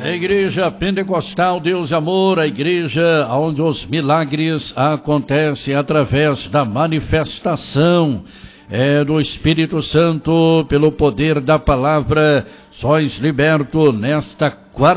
A Igreja Pentecostal Deus e Amor, a igreja onde os milagres acontecem através da manifestação do Espírito Santo, pelo poder da palavra. Sois libertos nesta quarta